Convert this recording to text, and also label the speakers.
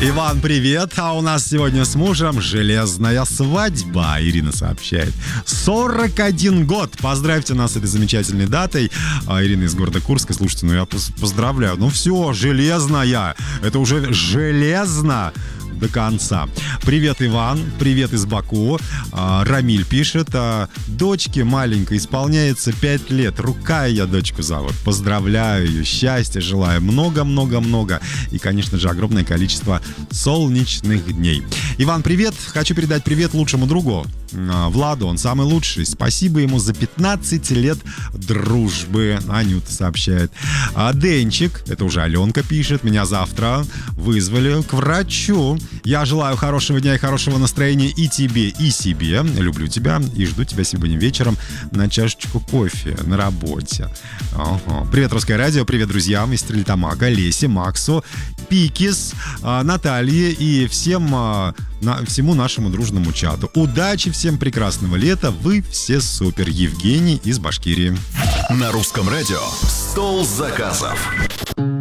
Speaker 1: Иван, привет! А у нас сегодня с мужем железная свадьба, Ирина сообщает. 41 год! Поздравьте нас с этой замечательной датой. Ирина из города Курска. Слушайте, я поздравляю. Все, железная. Это уже железно до конца. Привет, Иван. Привет из Баку. Рамиль пишет. Дочке маленькой исполняется 5 лет. Рукая дочку зовут. Поздравляю ее. Счастья желаю. Много-много-много. И, конечно же, огромное количество солнечных дней. Иван, привет. Хочу передать привет лучшему другу. Владу, он самый лучший. Спасибо ему за 15 лет дружбы. Анюта сообщает. Денчик, это уже Аленка пишет. Меня завтра вызвали к врачу. Я желаю хорошего дня и хорошего настроения и тебе, и себе. Люблю тебя и жду тебя сегодня вечером на чашечку кофе на работе. Ага. Привет, Русское радио, привет друзьям из Стрельтамака, Лесе, Максу, Пикис, Наталье и всему нашему дружному чату. Удачи, всем прекрасного лета, вы все супер. Евгений из Башкирии.
Speaker 2: На Русском радио «Стол заказов».